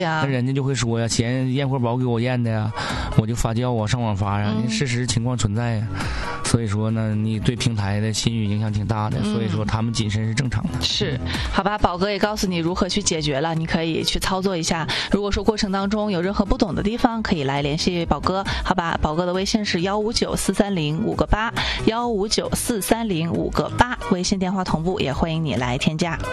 那人家就会说呀，钱验货宝给我验的呀，我就发酵啊，上网发呀，事实情况存在呀。所以说呢，你对平台的信誉影响挺大的，所以说他们谨慎是正常的。 是，好吧，宝哥也告诉你如何去解决了，你可以去操作一下。如果说过程当中有任何不懂的地方，可以来联系宝哥，好吧？宝哥的微信是1594305个8，1594305个8，微信电话同步，也欢迎你来添加。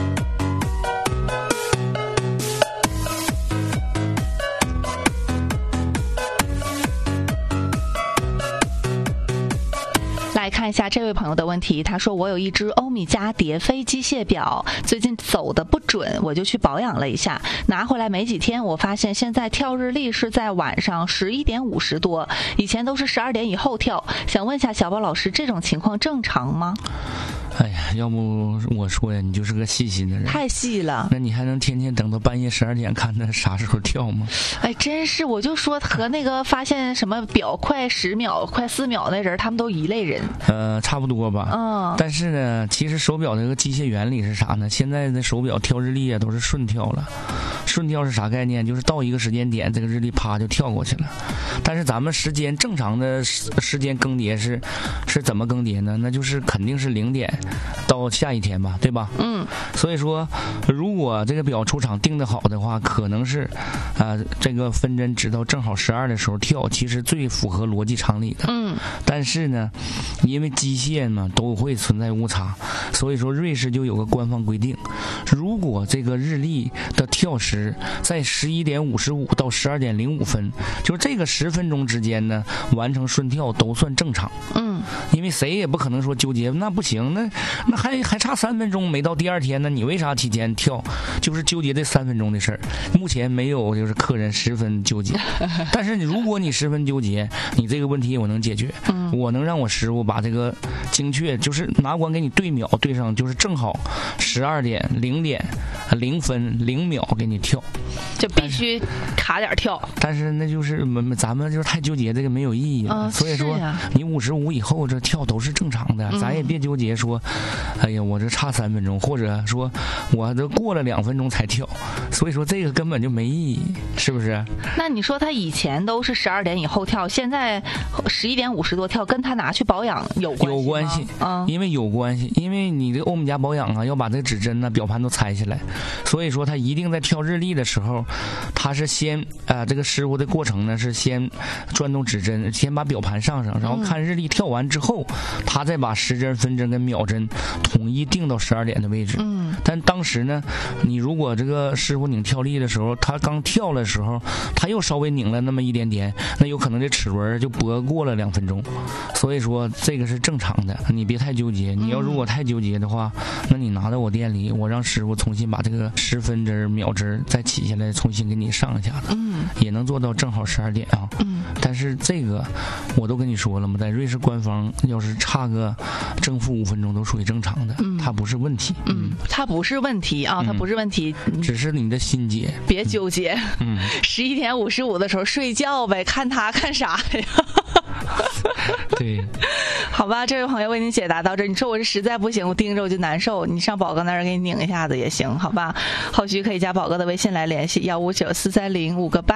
来看一下这位朋友的问题，他说我有一只欧米茄蝶飞机械表，最近走的不准，我就去保养了一下，拿回来没几天，我发现现在跳日历是在晚上11点50多，以前都是12点以后跳，想问一下小宝老师，这种情况正常吗？ 哎呀，要不我说呀，你就是个细心的人， 太细了。 那你还能天天等到半夜12点看他啥时候跳吗？ 哎，真是，我就说和那个发现什么表快10秒、快4秒那人，他们都一类人。 差不多吧。但是呢，其实手表这个机械原理是啥呢？现在的手表跳日历啊都是顺跳了。顺跳是啥概念？就是到一个时间点，这个日历啪就跳过去了。但是咱们正常的时间更迭是怎么更迭呢？那就是肯定是0点到下一天吧，对吧？所以说，如果这个表出厂定的好的话，可能是这个分针指到正好12的时候跳，其实最符合逻辑常理的。但是呢，因为机械嘛都会存在误差，所以说瑞士就有个官方规定，如果这个日历的跳时在11点55到12点05分，就是这个10分钟之间呢，完成顺跳都算正常。因为谁也不可能说纠结，那不行，那还差3分钟没到第2天呢，你为啥提前跳？就是纠结这3分钟的事儿。目前没有就是客人十分纠结，但是如果你十分纠结，你这个问题我能解决。我能让我师傅把这个精确，就是拿管给你对秒对上，就是正好12点0点0分0秒给你跳， 就必须卡点跳。 但是那就是咱们就是太纠结这个没有意义了。所以说你55以后这跳都是正常的，咱也别纠结说，哎呀我这差3分钟，或者说我这过了2分钟才跳，所以说这个根本就没意义，是不是？ 那你说他以前都是12点以后跳，现在11点50多跳，跟他拿去保养有关系吗？ 有关系，因为有关系，因为你这欧米茄保养啊，要把这个指针呢表盘都拆下来，所以说他一定在跳日历的时候，他是先这个师傅的过程呢是先转动指针，先把表盘上，然后看日历跳完之后，他再把时针、分针跟秒针统一定到12点的位置。但当时呢，你如果这个师傅拧跳历的时候，他刚跳的时候，他又稍微拧了那么一点点，那有可能这齿轮就拨过了2分钟。所以说这个是正常的，你别太纠结。你要如果太纠结的话，那你拿到我店里，我让师傅重新把这个10分针、秒针再起下来，重新给你上一下子，也能做到正好12点啊。但是这个我都跟你说了嘛，在瑞士官方要是差个正负5分钟都属于正常的，它不是问题。 它不是问题啊，它不是问题， 只是你的心结， 别纠结。11点55的时候睡觉呗，看他看啥呀？ 对， 好吧，这位朋友为您解答到这。你说我是实在不行，我盯着我就难受，你上宝哥那儿给你拧一下子也行，好吧？后续可以加宝哥的微信来联系1594305个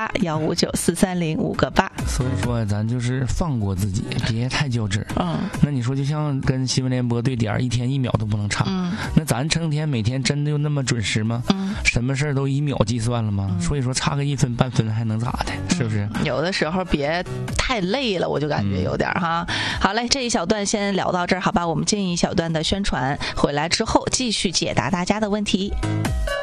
8，1594305个8。 所以说咱就是放过自己，别太较真儿。那你说就像跟新闻联播对点，1天1秒都不能差。那咱成天每天真的就那么准时吗？什么事儿都以秒计算了吗？所以说差个1分半分还能咋的？是不是？ 有的时候别太累了，我就感觉有点哈。好嘞，这一小段先聊到这儿，好吧？我们进一小段的宣传，回来之后继续解答大家的问题。